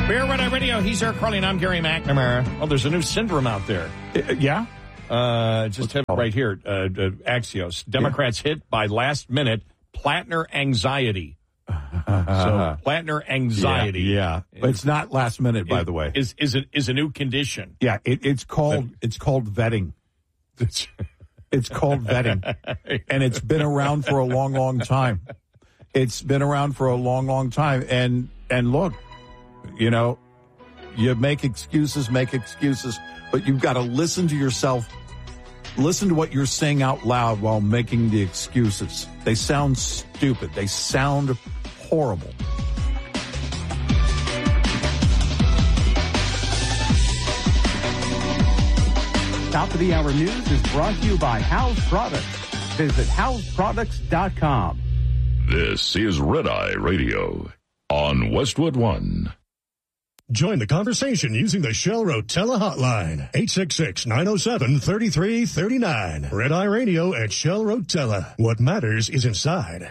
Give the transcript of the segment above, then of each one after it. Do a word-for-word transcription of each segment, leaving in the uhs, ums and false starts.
Bear Red Eye Radio. He's Eric Carly, and I'm Gary McNamara. Oh, there's a new syndrome out there. Uh, yeah? Uh, just hit right here, uh, uh, Axios. Democrats yeah. hit by last minute Plattner anxiety. So Plattner anxiety. Yeah, yeah. But it's not last minute, by it, the way. Is is it is a new condition? Yeah, it, it's called but, it's called vetting. It's, it's called vetting, and it's been around for a long, long time. It's been around for a long, long time, and and look, you know, you make excuses, make excuses, but you've got to listen to yourself. Listen to what you're saying out loud while making the excuses. They sound stupid. They sound horrible. Top of the Hour News is brought to you by House Products. Visit house products dot com. This is Red Eye Radio on Westwood One. Join the conversation using the Shell Rotella hotline, eight six six, nine oh seven, three three three nine. Red Eye Radio at Shell Rotella. What matters is inside.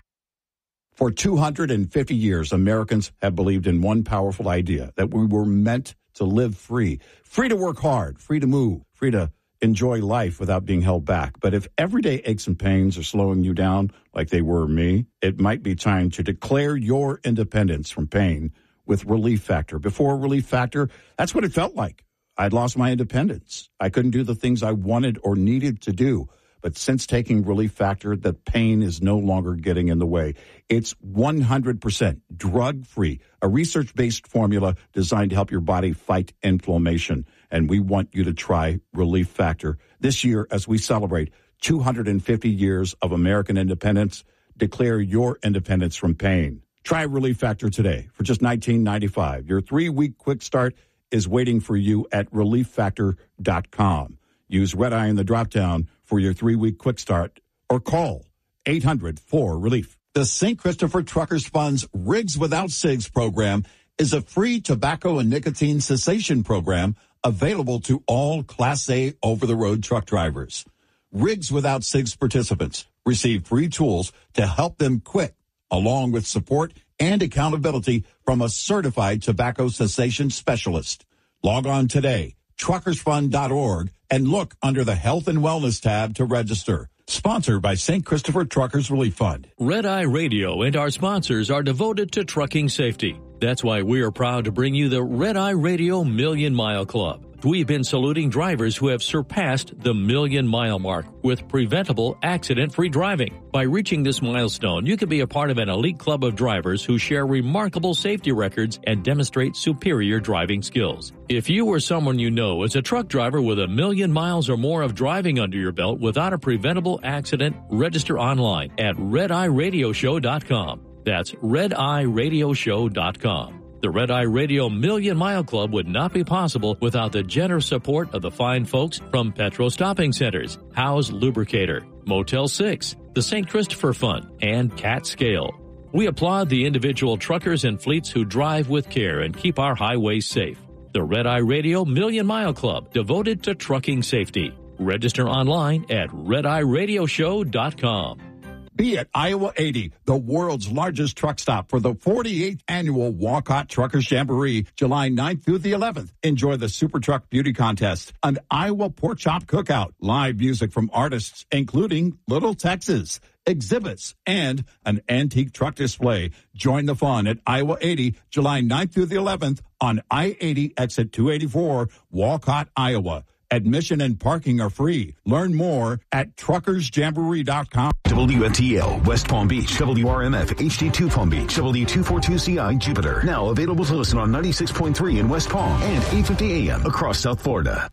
For two hundred fifty years, Americans have believed in one powerful idea, that we were meant to live free. Free to work hard, free to move, free to enjoy life without being held back. But if everyday aches and pains are slowing you down like they were me, it might be time to declare your independence from pain with Relief Factor. Before Relief Factor, that's what it felt like. I'd lost my independence. I couldn't do the things I wanted or needed to do. But since taking Relief Factor, the pain is no longer getting in the way. It's one hundred percent drug-free, a research-based formula designed to help your body fight inflammation. And we want you to try Relief Factor this year as we celebrate two hundred fifty years of American independence. Declare your independence from pain. Try Relief Factor today for just nineteen ninety-five dollars. Your three-week quick start is waiting for you at relief factor dot com. Use Red Eye in the drop-down for your three-week quick start or call eight hundred four relief. The Saint Christopher Truckers Fund's Rigs Without Cigs program is a free tobacco and nicotine cessation program available to all Class A over-the-road truck drivers. Rigs Without Cigs participants receive free tools to help them quit, along with support and accountability from a certified tobacco cessation specialist. Log on today, truckers fund dot org, and look under the Health and Wellness tab to register. Sponsored by Saint Christopher Truckers Relief Fund. Red Eye Radio and our sponsors are devoted to trucking safety. That's why we are proud to bring you the Red Eye Radio Million Mile Club. We've been saluting drivers who have surpassed the million mile mark with preventable accident-free driving. By reaching this milestone, you can be a part of an elite club of drivers who share remarkable safety records and demonstrate superior driving skills. If you or someone you know is a truck driver with a million miles or more of driving under your belt without a preventable accident, register online at red eye radio show dot com. That's red eye radio show dot com. The Red Eye Radio Million Mile Club would not be possible without the generous support of the fine folks from Petro Stopping Centers, House Lubricator, Motel six, the Saint Christopher Fund, and Cat Scale. We applaud the individual truckers and fleets who drive with care and keep our highways safe. The Red Eye Radio Million Mile Club, devoted to trucking safety. Register online at red eye radio show dot com. Be at Iowa eighty, the world's largest truck stop for the forty-eighth annual Walcott Truckers Jamboree, July ninth through the eleventh. Enjoy the Super Truck Beauty Contest, an Iowa Pork Chop Cookout, live music from artists including Little Texas, exhibits, and an antique truck display. Join the fun at Iowa eighty, July ninth through the eleventh on I eighty exit two eighty-four, Walcott, Iowa. Admission and parking are free. Learn more at truckers jamboree dot com. W N T L, West Palm Beach, W R M F, H D two Palm Beach, W two forty-two C I, Jupiter. Now available to listen on ninety-six point three in West Palm and eight fifty A M across South Florida.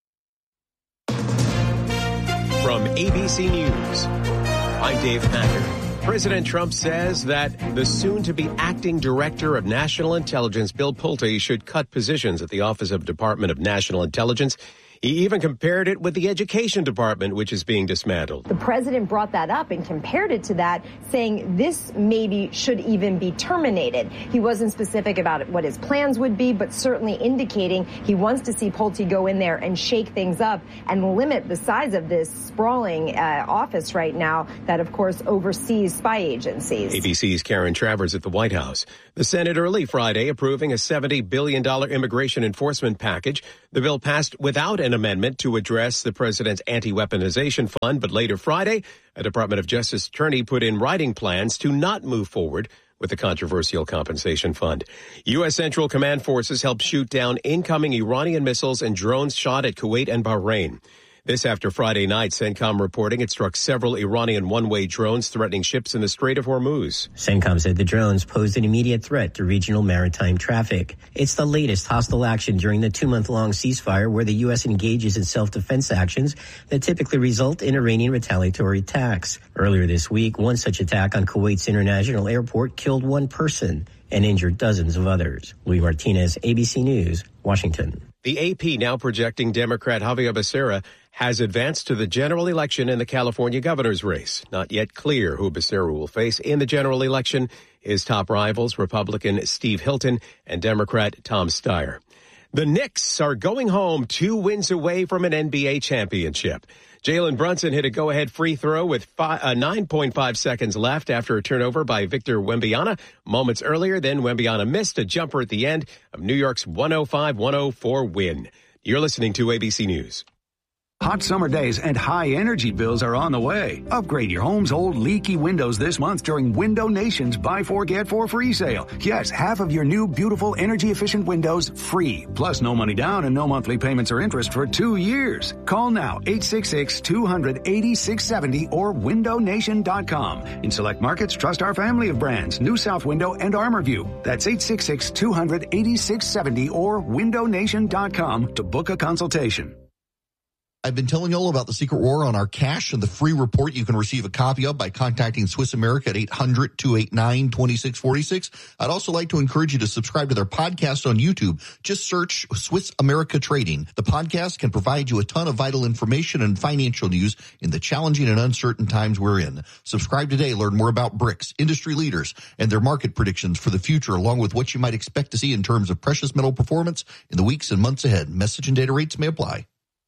From A B C News, I'm Dave Packard. President Trump says that the soon-to-be acting director of national intelligence, Bill Pulte, should cut positions at the Office of Department of National Intelligence He even compared it with the education department, which is being dismantled. The president brought that up and compared it to that, saying this maybe should even be terminated. He wasn't specific about what his plans would be, but certainly indicating he wants to see Pulte go in there and shake things up and limit the size of this sprawling uh, office right now that, of course, oversees spy agencies. A B C's Karen Travers at the White House. The Senate early Friday approving a seventy billion dollars immigration enforcement package. The bill passed without an amendment to address the president's anti-weaponization fund, but later Friday, a Department of Justice attorney put in writing plans to not move forward with the controversial compensation fund. U S. Central Command forces helped shoot down incoming Iranian missiles and drones shot at Kuwait and Bahrain. This after Friday night, CENTCOM reporting it struck several Iranian one-way drones threatening ships in the Strait of Hormuz. CENTCOM said the drones posed an immediate threat to regional maritime traffic. It's the latest hostile action during the two-month-long ceasefire where the U S engages in self-defense actions that typically result in Iranian retaliatory attacks. Earlier this week, one such attack on Kuwait's international airport killed one person and injured dozens of others. Luis Martinez, A B C News, Washington. The A P now projecting Democrat Javier Becerra has advanced to the general election in the California governor's race. Not yet clear who Becerra will face in the general election. His top rivals, Republican Steve Hilton and Democrat Tom Steyer. The Knicks are going home two wins away from an N B A championship. Jalen Brunson hit a go-ahead free throw with five, uh, nine point five seconds left after a turnover by Victor Wembanyama. Moments earlier, then Wembanyama missed a jumper at the end of New York's one oh five one oh four win. You're listening to A B C News. Hot summer days and high energy bills are on the way. Upgrade your home's old leaky windows this month during Window Nation's Buy Four, Get Four free sale. Yes, half of your new beautiful energy efficient windows free. Plus no money down and no monthly payments or interest for two years. Call now eight six six, two hundred, eighty-six seventy or window nation dot com. In select markets, trust our family of brands, New South Window and ArmorView. That's eight six six, two hundred, eighty-six seventy or window nation dot com to book a consultation. I've been telling you all about the secret war on our cash and the free report you can receive a copy of by contacting Swiss America at eight hundred, two eight nine, two six four six. I'd also like to encourage you to subscribe to their podcast on YouTube. Just search Swiss America Trading. The podcast can provide you a ton of vital information and financial news in the challenging and uncertain times we're in. Subscribe today. Learn more about BRICS, industry leaders, and their market predictions for the future, along with what you might expect to see in terms of precious metal performance in the weeks and months ahead. Message and data rates may apply.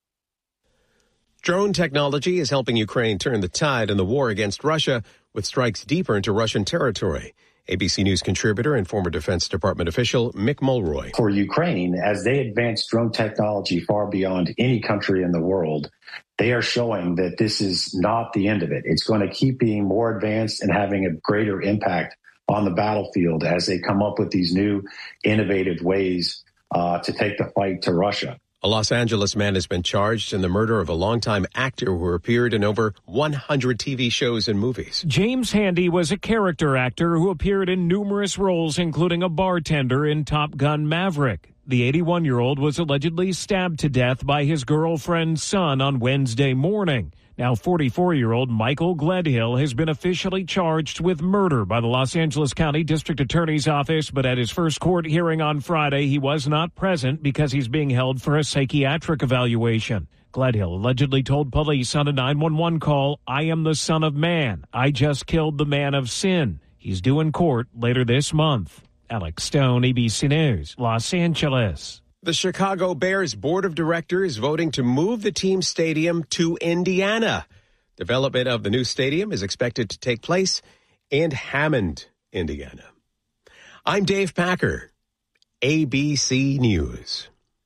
Drone technology is helping Ukraine turn the tide in the war against Russia with strikes deeper into Russian territory. A B C News contributor and former Defense Department official Mick Mulroy. For Ukraine, as they advance drone technology far beyond any country in the world, they are showing that this is not the end of it. It's going to keep being more advanced and having a greater impact on the battlefield as they come up with these new innovative ways uh, to take the fight to Russia. A Los Angeles man has been charged in the murder of a longtime actor who appeared in over one hundred T V shows and movies. James Handy was a character actor who appeared in numerous roles, including a bartender in Top Gun Maverick. The eighty-one-year-old was allegedly stabbed to death by his girlfriend's son on Wednesday morning. Now forty-four-year-old Michael Gledhill has been officially charged with murder by the Los Angeles County District Attorney's Office, but at his first court hearing on Friday, he was not present because he's being held for a psychiatric evaluation. Gledhill allegedly told police on a nine one one call, "I am the Son of Man. I just killed the man of sin." He's due in court later this month. Alex Stone, A B C News, Los Angeles. The Chicago Bears Board of Directors voting to move the team stadium to Indiana. Development of the new stadium is expected to take place in Hammond, Indiana. I'm Dave Packer, A B C News.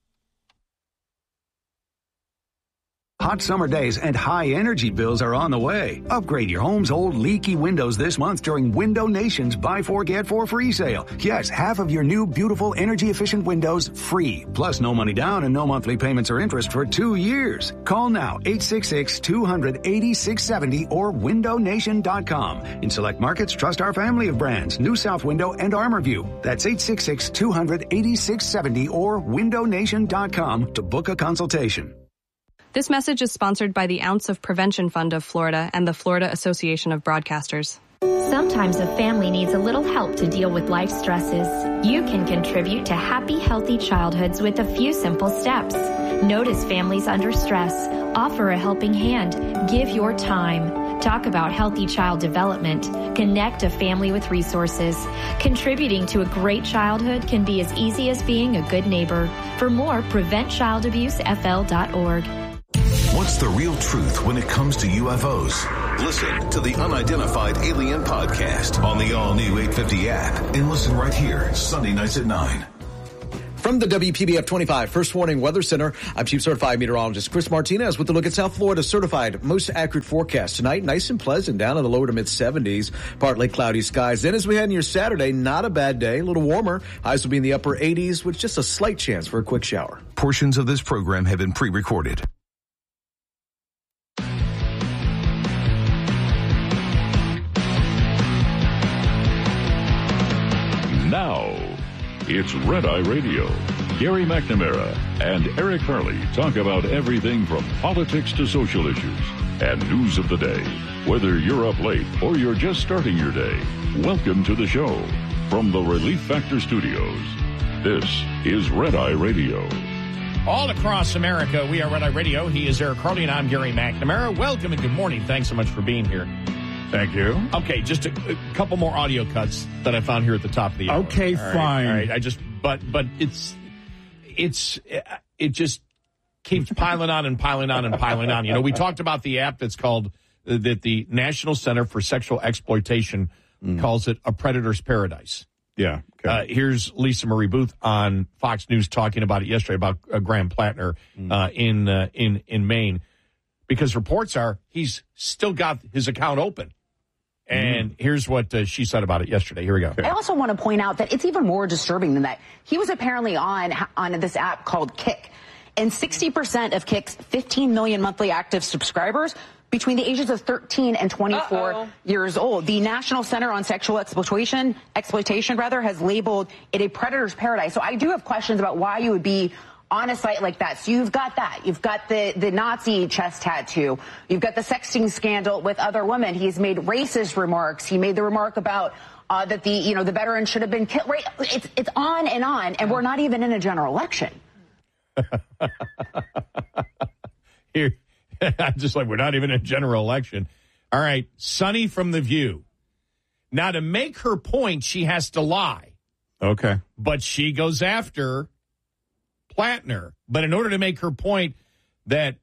Hot summer days and high energy bills are on the way. Upgrade your home's old leaky windows this month during Window Nation's Buy Four, Get Four free sale. Yes, half of your new beautiful energy efficient windows free. Plus no money down and no monthly payments or interest for two years. Call now eight six six, two hundred, eighty-six seventy or window nation dot com. In select markets, trust our family of brands, New South Window and ArmorView. That's eight six six, two hundred, eighty-six seventy or window nation dot com to book a consultation. This message is sponsored by the Ounce of Prevention Fund of Florida and the Florida Association of Broadcasters. Sometimes a family needs a little help to deal with life stresses. You can contribute to happy, healthy childhoods with a few simple steps. Notice families under stress. Offer a helping hand. Give your time. Talk about healthy child development. Connect a family with resources. Contributing to a great childhood can be as easy as being a good neighbor. For more, prevent child abuse f l dot org. What's the real truth when it comes to U F Os? Listen to the Unidentified Alien Podcast on the all-new eight fifty app and listen right here, Sunday nights at nine. From the W P B F twenty-five First Warning Weather Center, I'm Chief Certified Meteorologist Chris Martinez with a look at South Florida's certified most accurate forecast. Tonight, nice and pleasant, down in the lower to mid-seventies, partly cloudy skies. Then as we head into your Saturday, not a bad day, a little warmer. Highs will be in the upper eighties with just a slight chance for a quick shower. Portions of this program have been pre-recorded. Now, it's Red Eye Radio. Gary McNamara and Eric Harley talk about everything from politics to social issues and news of the day. Whether you're up late or you're just starting your day, welcome to the show. From the Relief Factor Studios, this is Red Eye Radio. All across America, we are Red Eye Radio. He is Eric Harley, and I'm Gary McNamara. Welcome and good morning. Thanks so much for being here. Thank you. Okay, just a, a couple more audio cuts that I found here at the top of the hour. Okay, all right, fine. All right, I just, but, but it's, it's, it just keeps piling on and piling on and piling on. You know, we talked about the app that's called, uh, that the National Center for Sexual Exploitation mm. calls it a predator's paradise. Yeah. Okay. Uh, here's Lisa Marie Booth on Fox News talking about it yesterday about uh, Graham Plattner mm. uh, in uh, in in Maine, because reports are he's still got his account open. And mm. here's what uh, she said about it yesterday. Here we go. I also want to point out that it's even more disturbing than that. He was apparently on on this app called Kik, and sixty percent of Kik's fifteen million monthly active subscribers between the ages of thirteen and twenty-four Uh-oh. years old. The National Center on Sexual Exploitation, exploitation rather, has labeled it a predator's paradise. So I do have questions about why you would be on a site like that. So you've got that. You've got the, the Nazi chest tattoo. You've got the sexting scandal with other women. He's made racist remarks. He made the remark about uh, that the, you know, the veterans should have been killed. Right? It's, it's on and on, and we're not even in a general election. Here, I'm just like, we're not even in a general election. All right, Sunny from The View. Now, to make her point, she has to lie. Okay. But she goes after Plattner. But in order to make her point that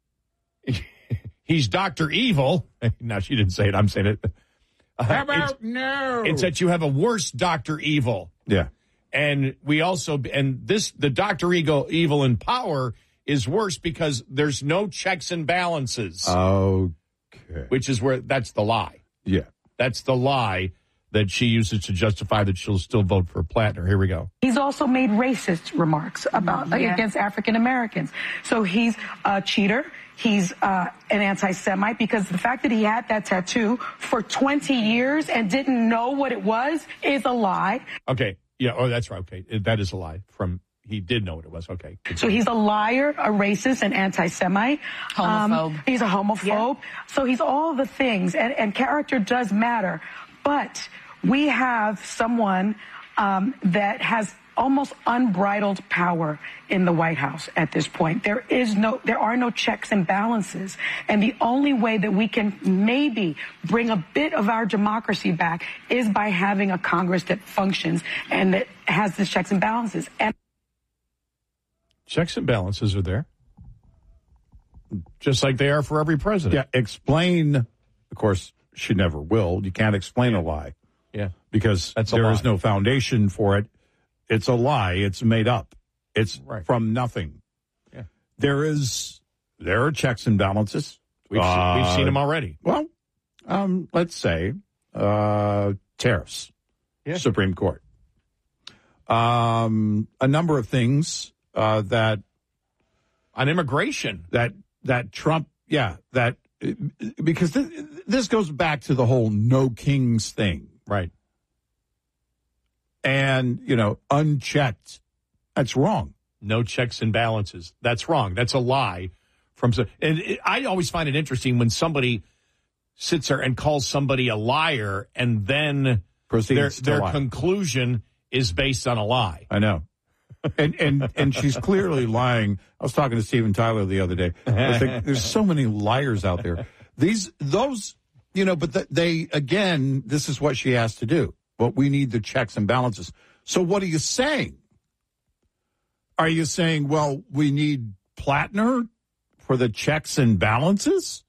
he's Doctor Evil, now she didn't say it, I'm saying it. Uh, How about no? It's that you have a worse Doctor Evil. Yeah. And we also, and this, the Doctor Ego, Evil in power is worse because there's no checks and balances. Okay. Which is where, that's the lie. Yeah. That's the lie that she uses to justify that she'll still vote for Plattner. Here we go. He's also made racist remarks about Yeah. against African Americans. So he's a cheater. He's uh, an anti-Semite because the fact that he had that tattoo for twenty years and didn't know what it was is a lie. Okay. Yeah. Oh, that's right. Okay. That is a lie. From he did know what it was. Okay. So he's a liar, a racist, an anti-Semite. Homophobe. Um, he's a homophobe. Yeah. So he's all the things, and, and character does matter. But we have someone um, that has almost unbridled power in the White House at this point. There is no, there are no checks and balances. And the only way that we can maybe bring a bit of our democracy back is by having a Congress that functions and that has the checks and balances. And checks and balances are there, just like they are for every president. Yeah. Explain, of course, she never will. You can't explain a lie. Yeah. Because That's a there lie. is no foundation for it. It's a lie. It's made up. It's Right. from nothing. Yeah. There is, there are checks and balances. We've, Uh, seen, we've seen them already. Well, um, let's say, uh, tariffs. Yeah. Supreme Court. Um, a number of things, uh, that, On immigration. that, that Trump, yeah, that, because th- this goes back to the whole no kings thing. Right. And, you know, unchecked. That's wrong. No checks and balances. That's wrong. That's a lie. From so, and it, I always find it interesting when somebody sits there and calls somebody a liar, and then their, their conclusion is based on a lie. I know. And and and she's clearly lying. I was talking to Steven Tyler the other day. I was like, there's so many liars out there. These, those, you know, but the, they, again, this is what she has to do. But we need the checks and balances. So what are you saying? Are you saying, well, we need Plattner for the checks and balances?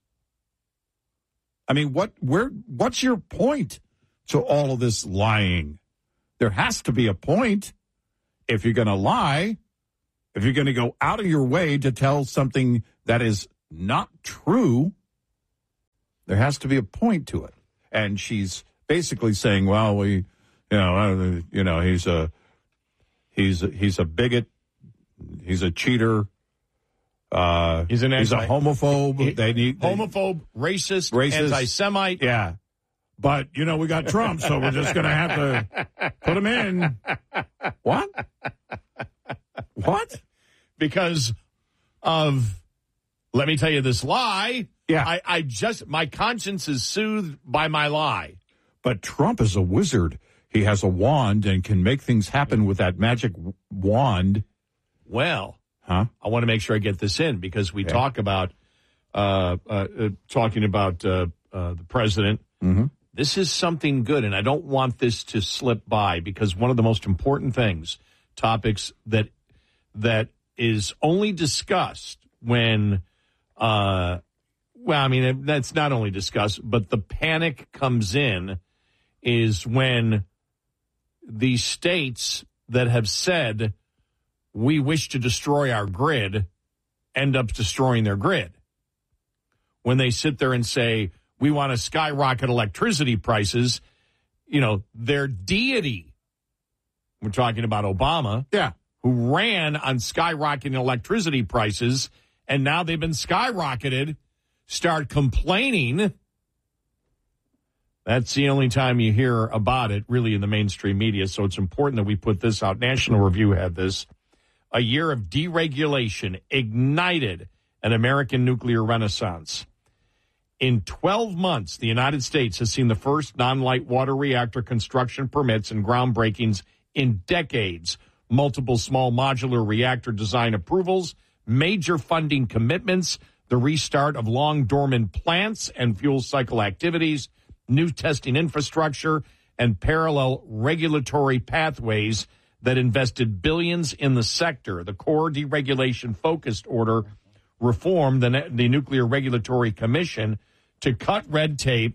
I mean, what, where, what's your point to all of this lying? There has to be a point. If you're going to lie, if you're going to go out of your way to tell something that is not true, there has to be a point to it. And she's basically saying, well, we, you know, uh, you know, he's a, he's, a, he's a bigot. He's a cheater. Uh, he's an he's a homophobe. He, they need they, homophobe, racist, racist, anti-Semite. Yeah. But, you know, we got Trump, so we're just going to have to put him in. What? What? Because of, let me tell you this lie. Yeah. I, I just, my conscience is soothed by my lie. But Trump is a wizard. He has a wand and can make things happen with that magic wand. Well, huh? I want to make sure I get this in because we okay. talk about, uh, uh, uh, talking about uh, uh, the president. Mm-hmm. This is something good, and I don't want this to slip by because one of the most important things, topics that that is only discussed when, uh, well, I mean, that's not only discussed, but the panic comes in is when the states that have said we wish to destroy our grid end up destroying their grid. When they sit there and say, we want to skyrocket electricity prices, you know, their deity, we're talking about Obama, yeah, who ran on skyrocketing electricity prices, and now they've been skyrocketed, start complaining. That's the only time you hear about it, really, in the mainstream media, so it's important that we put this out. National Review had this. A year of deregulation ignited an American nuclear renaissance. In twelve months, the United States has seen the first non-light water reactor construction permits and groundbreakings in decades, multiple small modular reactor design approvals, major funding commitments, the restart of long dormant plants and fuel cycle activities, new testing infrastructure, and parallel regulatory pathways that invested billions in the sector. The core deregulation-focused order reformed the, the Nuclear Regulatory Commission to cut red tape,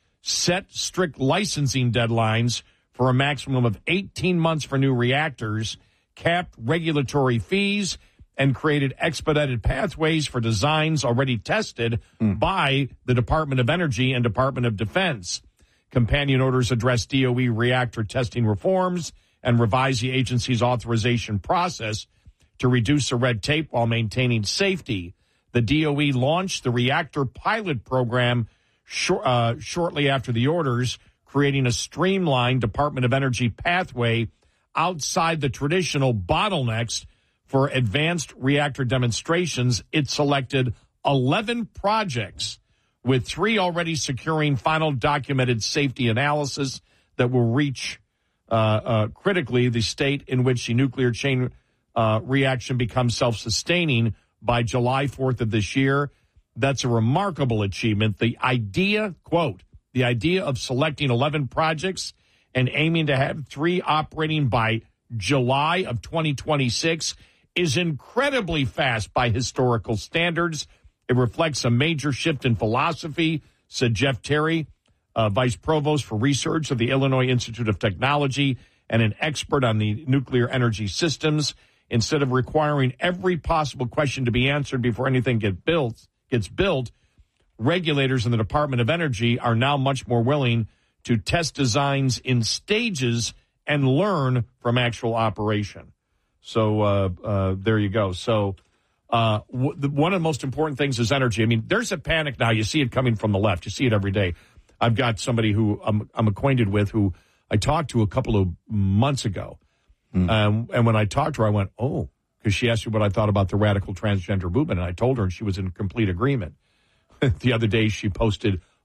set strict licensing deadlines for a maximum of eighteen months for new reactors, capped regulatory fees, and created expedited pathways for designs already tested mm. by the Department of Energy and Department of Defense. Companion orders address D O E reactor testing reforms and revise the agency's authorization process to reduce the red tape while maintaining safety. The D O E launched the reactor pilot program shor- uh, shortly after the orders, creating a streamlined Department of Energy pathway outside the traditional bottlenecks for advanced reactor demonstrations. It selected eleven projects, with three already securing final documented safety analysis that will reach uh, uh, critically the state in which the nuclear chain uh, reaction becomes self-sustaining by July fourth of this year. That's a remarkable achievement. The idea, quote, the idea of selecting eleven projects and aiming to have three operating by July of twenty twenty-six is incredibly fast by historical standards. It reflects a major shift in philosophy, said Jeff Terry, uh, Vice Provost for Research of the Illinois Institute of Technology and an expert on the nuclear energy systems. Instead of requiring every possible question to be answered before anything get built, gets built, regulators in the Department of Energy are now much more willing to test designs in stages and learn from actual operation. So uh, uh, there you go. So uh, w- the, one of the most important things is energy. I mean, there's a panic now. You see it coming from the left. You see it every day. I've got somebody who I'm, I'm acquainted with who I talked to a couple of months ago. Mm. Um, and when I talked to her, I went, oh, because she asked me what I thought about the radical transgender movement. And I told her, and she was in complete agreement. The other day, she posted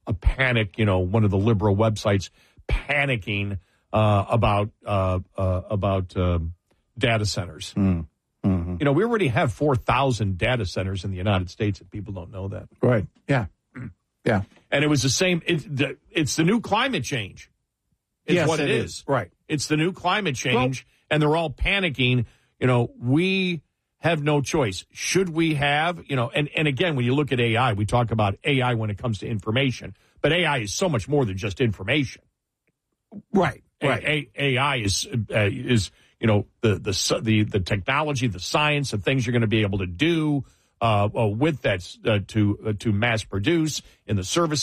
a panic, you know, one of the liberal websites panicking uh, about uh, uh, about uh, data centers. Mm. Mm-hmm. You know, we already have four thousand data centers in the United States, if people don't know that. Right. Yeah. Yeah. And it was the same. It, the, it's the new climate change. It's yes, what it, it is. is. Right. It's the new climate change, well, and they're all panicking. You know, we have no choice. Should we have, you know, and, and again, when you look at A I, we talk about A I when it comes to information, but A I is so much more than just information. Right. Right. A, A, AI is, uh, is, you know, the, the, the, the technology, the science, the things you're going to be able to do uh, uh, with that uh, to, uh, to mass produce in the service